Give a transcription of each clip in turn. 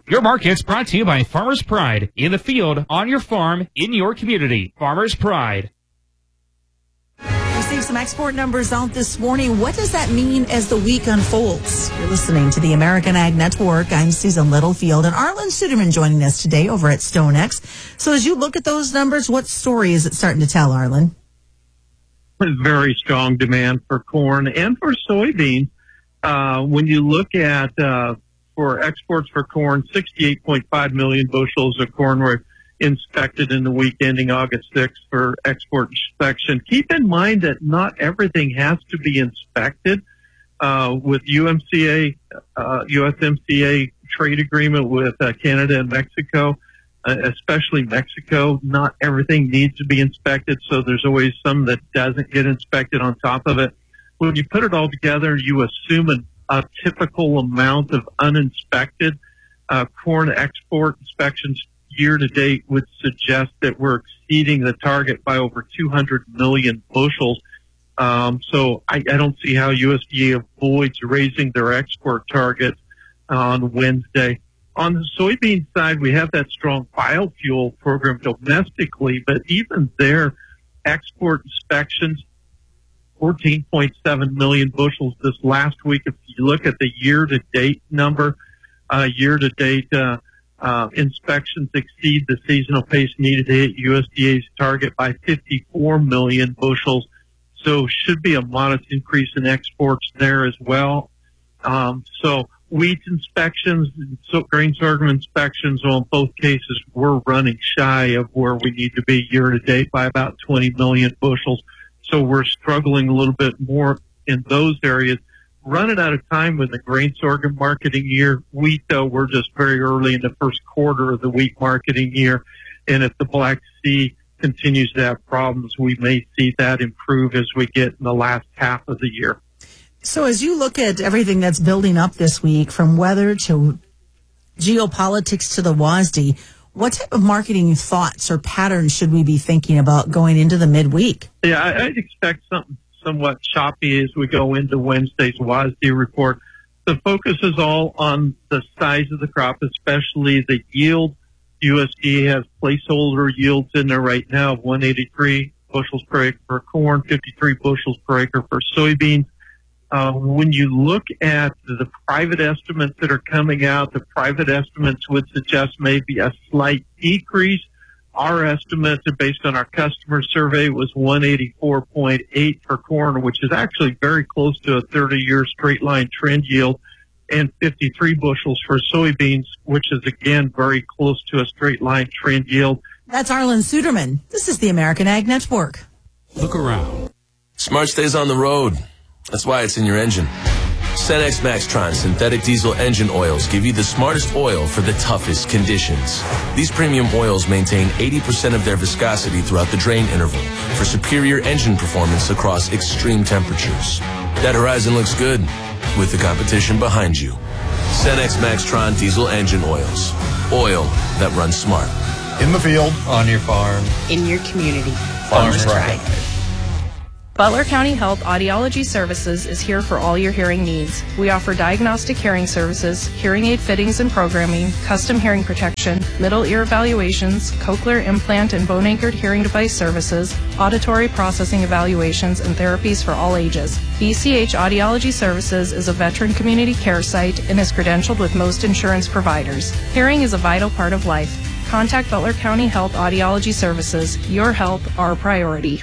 Your market's brought to you by Farmers Pride. In the field, on your farm, in your community. Farmers Pride. Received some export numbers out this morning. What does that mean as the week unfolds? You're listening to the American Ag Network. I'm Susan Littlefield, and Arlen Suderman joining us today over at StoneX. So as you look at those numbers, what story is it starting to tell, Arlen? Very strong demand for corn and for soybeans. When you look at for exports for corn, 68.5 million bushels of corn were inspected in the week ending August 6th for export inspection. Keep in mind that not everything has to be inspected. With USMCA trade agreement with Canada and Mexico, especially Mexico, not everything needs to be inspected, so there's always some that doesn't get inspected on top of it. When you put it all together, you assume a typical amount of uninspected corn export inspections year to date would suggest that we're exceeding the target by over 200 million bushels. So I don't see how USDA avoids raising their export target on Wednesday. On the soybean side, we have that strong biofuel program domestically, but even there, export inspections, 14.7 million bushels this last week. If you look at the year-to-date number, year-to-date inspections exceed the seasonal pace needed to hit USDA's target by 54 million bushels. So should be a modest increase in exports there as well. So wheat inspections, grain sorghum inspections, well, in both cases, we're running shy of where we need to be year-to-date by about 20 million bushels. So we're struggling a little bit more in those areas. Running out of time with the grain sorghum marketing year. Wheat, though, we're just very early in the first quarter of the wheat marketing year. And if the Black Sea continues to have problems, we may see that improve as we get in the last half of the year. So as you look at everything that's building up this week, from weather to geopolitics to the WASDE, what type of marketing thoughts or patterns should we be thinking about going into the midweek? Yeah, I'd expect something somewhat choppy as we go into Wednesday's WASDE report. The focus is all on the size of the crop, especially the yield. USDA has placeholder yields in there right now of 183 bushels per acre for corn, 53 bushels per acre for soybeans. When you look at the private estimates that are coming out, the private estimates would suggest maybe a slight decrease. Our estimates are based on our customer survey was 184.8 for corn, which is actually very close to a 30-year straight line trend yield, and 53 bushels for soybeans, which is again very close to a straight line trend yield. That's Arlen Suderman. This is the American Ag Network. Look around. Smart stays on the road. That's why it's in your engine. Cenex Maxtron synthetic diesel engine oils give you the smartest oil for the toughest conditions. These premium oils maintain 80% of their viscosity throughout the drain interval for superior engine performance across extreme temperatures. That horizon looks good with the competition behind you. Cenex Maxtron diesel engine oils. Oil that runs smart. In the field, on your farm, in your community. Farmers Pride. Butler County Health Audiology Services is here for all your hearing needs. We offer diagnostic hearing services, hearing aid fittings and programming, custom hearing protection, middle ear evaluations, cochlear implant and bone-anchored hearing device services, auditory processing evaluations, and therapies for all ages. BCH Audiology Services is a veteran community care site and is credentialed with most insurance providers. Hearing is a vital part of life. Contact Butler County Health Audiology Services. Your health, our priority.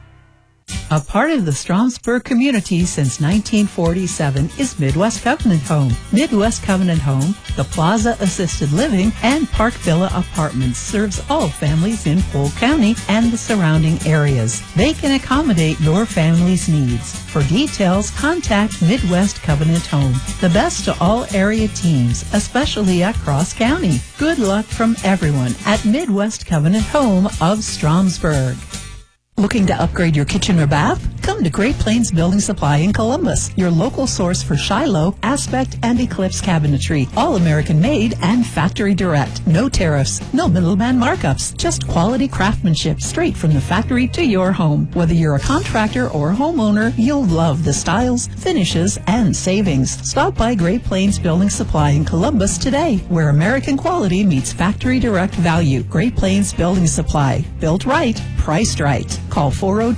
A part of the Stromsburg community since 1947 is Midwest Covenant Home. Midwest Covenant Home, the Plaza Assisted Living, and Park Villa Apartments serves all families in Polk County and the surrounding areas. They can accommodate your family's needs. For details, contact Midwest Covenant Home. The best to all area teams, especially at Cross County. Good luck from everyone at Midwest Covenant Home of Stromsburg. Looking to upgrade your kitchen or bath? Come to Great Plains Building Supply in Columbus, your local source for Shiloh, Aspect, and Eclipse cabinetry. All American made and factory direct. No tariffs, no middleman markups, just quality craftsmanship straight from the factory to your home. Whether you're a contractor or a homeowner, you'll love the styles, finishes, and savings. Stop by Great Plains Building Supply in Columbus today, where American quality meets factory direct value. Great Plains Building Supply. Built right, priced right. Call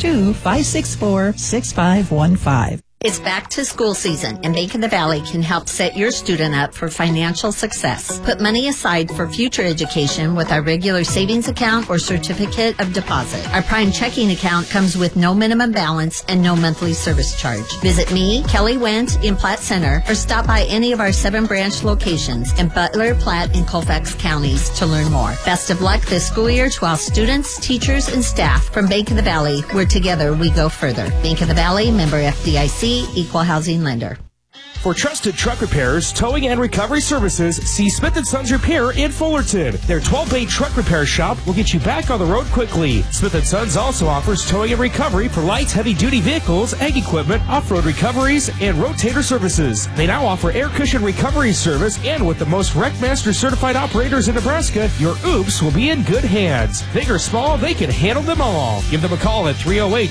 402-564-6515. It's back to school season, and Bank of the Valley can help set your student up for financial success. Put money aside for future education with our regular savings account or certificate of deposit. Our Prime checking account comes with no minimum balance and no monthly service charge. Visit me, Kelly Wendt, in Platte Center, or stop by any of our 7 branch locations in Butler, Platte, and Colfax counties to learn more. Best of luck this school year to all students, teachers, and staff from Bank of the Valley, where together we go further. Bank of the Valley, member FDIC, equal housing lender. For trusted truck repairs, towing, and recovery services, see Smith & Sons Repair in Fullerton. Their 12-bay truck repair shop will get you back on the road quickly. Smith & Sons also offers towing and recovery for light, heavy-duty vehicles, ag equipment, off-road recoveries, and rotator services. They now offer air cushion recovery service, and with the most Wreckmaster certified operators in Nebraska, your oops will be in good hands. Big or small, they can handle them all. Give them a call at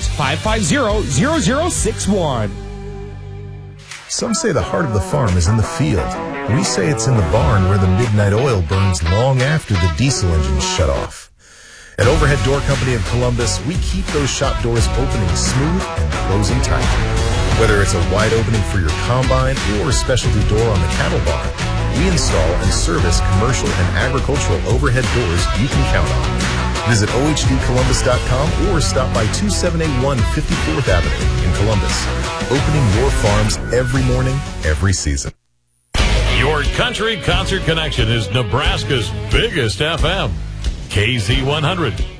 308-550-0061. Some say the heart of the farm is in the field. We say it's in the barn where the midnight oil burns long after the diesel engines shut off. At Overhead Door Company of Columbus, we keep those shop doors opening smooth and closing tight. Whether it's a wide opening for your combine or a specialty door on the cattle barn, we install and service commercial and agricultural overhead doors you can count on. Visit OHDColumbus.com or stop by 2781 54th Avenue in Columbus. Opening your farms every morning, every season. Your country concert connection is Nebraska's biggest FM. KZ100.